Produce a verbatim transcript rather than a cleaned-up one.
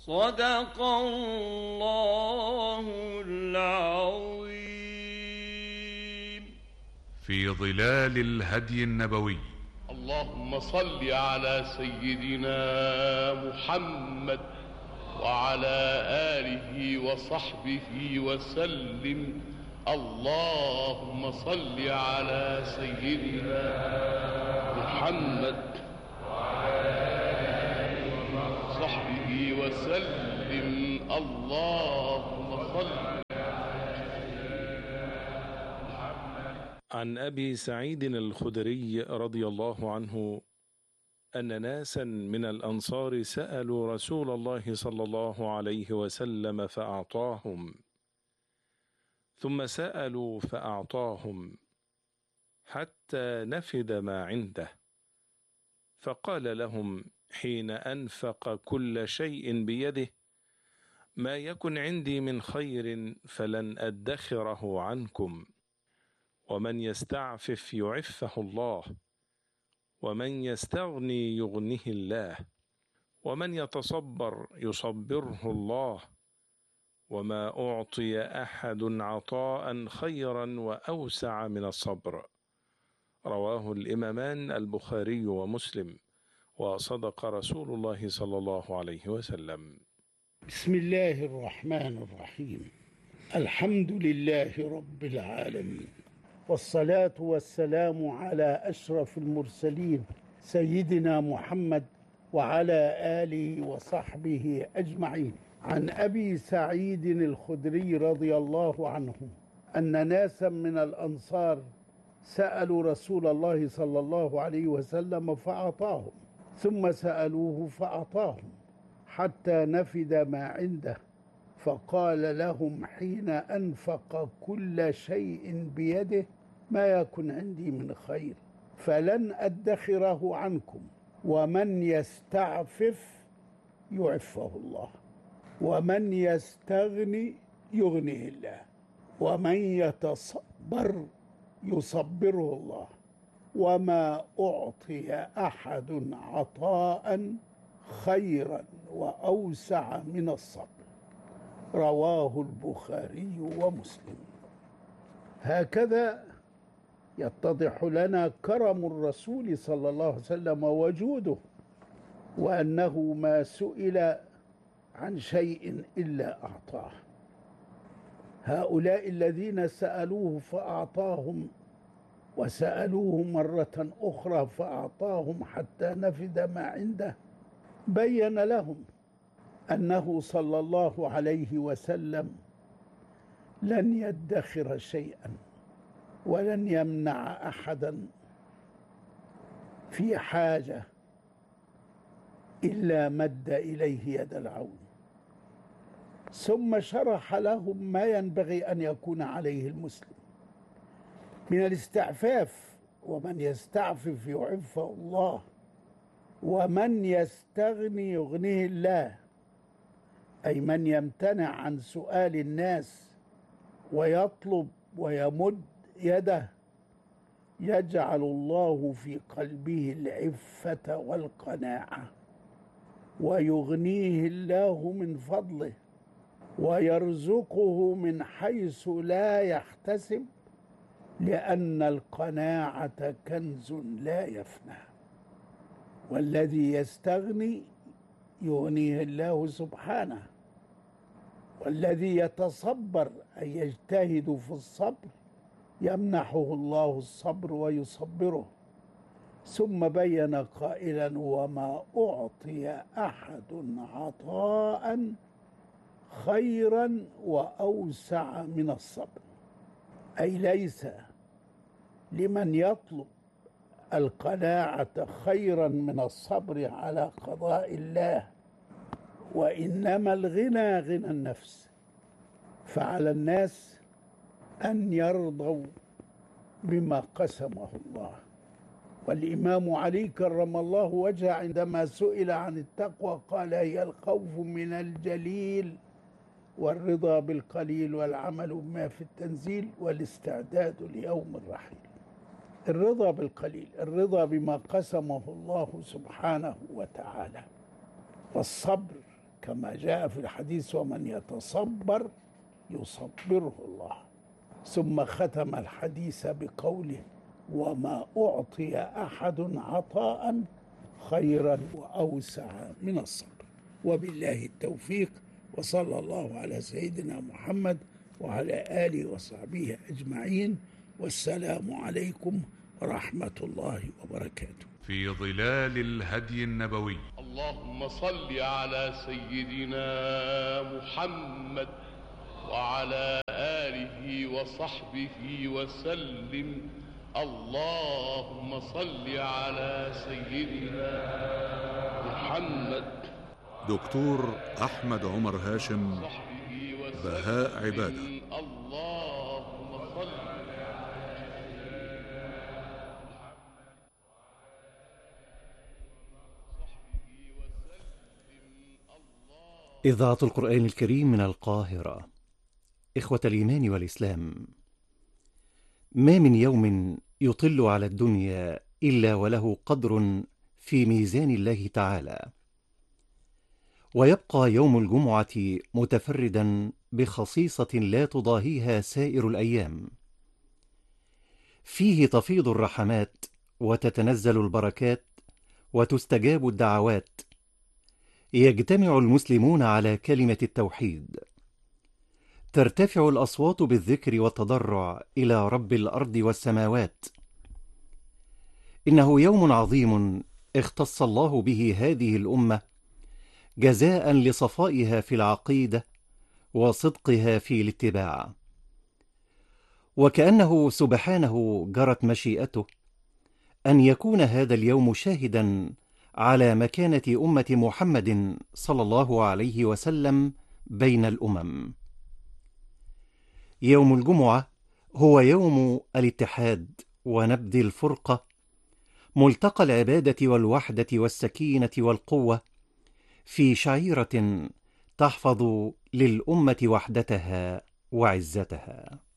صدق الله العظيم. في ظلال الهدي النبوي. اللهم صل على سيدنا محمد وعلى آله وصحبه وسلم. اللهم صل على سيدنا محمد وعلى آله وصحبه وسلم. اللهم صل عن أبي سعيد الخدري رضي الله عنه أن ناسا من الأنصار سألوا رسول الله صلى الله عليه وسلم فأعطاهم، ثم سألوا فأعطاهم حتى نفد ما عنده، فقال لهم حين أنفق كل شيء بيده: ما يكن عندي من خير فلن أدخره عنكم، ومن يستعفف يعفه الله، ومن يستغني يغنه الله، ومن يتصبر يصبره الله، وما أعطي أحد عطاء خيرا وأوسع من الصبر. رواه الإمامان البخاري ومسلم، وصدق رسول الله صلى الله عليه وسلم. بسم الله الرحمن الرحيم. الحمد لله رب العالمين، والصلاة والسلام على أشرف المرسلين سيدنا محمد وعلى آله وصحبه أجمعين. عن أبي سعيد الخدري رضي الله عنه أن ناسا من الأنصار سألوا رسول الله صلى الله عليه وسلم فأعطاهم، ثم سألوه فأعطاهم حتى نفد ما عنده، فقال لهم حين أنفق كل شيء بيده: ما يكن عندي من خير فلن أدخره عنكم، ومن يستعفف يعفه الله، ومن يستغني يغنيه الله، ومن يتصبر يصبره الله، وما أعطي أحد عطاء خيرا وأوسع من الصبر. رواه البخاري ومسلم. هكذا يتضح لنا كرم الرسول صلى الله عليه وسلم وجوده، وأنه ما سئل عن شيء إلا أعطاه. هؤلاء الذين سألوه فأعطاهم، وسألوه مرة أخرى فأعطاهم حتى نفد ما عنده، بين لهم أنه صلى الله عليه وسلم لن يدخر شيئا ولن يمنع أحدا في حاجة إلا مد إليه يد العون. ثم شرح لهم ما ينبغي أن يكون عليه المسلم من الاستعفاف: ومن يستعفف يعفه الله، ومن يستغني يغنيه الله، أي من يمتنع عن سؤال الناس ويطلب ويمد يده يجعل الله في قلبه العفة والقناعة، ويغنيه الله من فضله، ويرزقه من حيث لا يحتسب، لأن القناعة كنز لا يفنى. والذي يستغني يغنيه الله سبحانه، والذي يتصبر أي يجتهد في الصبر يمنحه الله الصبر ويصبره. ثم بين قائلا: وما أعطي أحد عطاء خيرا وأوسع من الصبر، أي ليس لمن يطلب القناعة خيرا من الصبر على قضاء الله، وإنما الغنى غنى النفس. فعلى الناس أن يرضوا بما قسمه الله. والإمام علي كرم الله وجهه عندما سئل عن التقوى قال: هي الخوف من الجليل، والرضا بالقليل، والعمل بما في التنزيل، والاستعداد ليوم الرحيل. الرضا بالقليل، الرضا بما قسمه الله سبحانه وتعالى، والصبر كما جاء في الحديث: ومن يتصبر يصبره الله. ثم ختم الحديث بقوله: وما أعطي أحد عطاء خيرا وأوسع من الصبر. وبالله التوفيق، وصلى الله على سيدنا محمد وعلى آله وصحبه أجمعين، والسلام عليكم ورحمة الله وبركاته. في ظلال الهدي النبوي. اللهم صل على سيدنا محمد وعلى آله وصحبه وسلم. اللهم صل على سيدنا محمد. دكتور أحمد عمر هاشم، بهاء عبادة. اللهم صل. إذاعة القرآن الكريم من القاهرة. إخوة الإيمان والإسلام، ما من يوم يطل على الدنيا إلا وله قدر في ميزان الله تعالى، ويبقى يوم الجمعة متفردا بخصيصة لا تضاهيها سائر الأيام. فيه تفيض الرحمات وتتنزل البركات وتستجاب الدعوات، يجتمع المسلمون على كلمة التوحيد، ترتفع الأصوات بالذكر والتضرع إلى رب الأرض والسماوات. إنه يوم عظيم اختص الله به هذه الأمة جزاء لصفائها في العقيدة وصدقها في الاتباع، وكأنه سبحانه جرت مشيئته أن يكون هذا اليوم شاهدا على مكانة أمة محمد صلى الله عليه وسلم بين الأمم. يوم الجمعة هو يوم الاتحاد ونبذ الفرقة، ملتقى العبادة والوحدة والسكينة والقوة، في شعيرة تحفظ للأمة وحدتها وعزتها.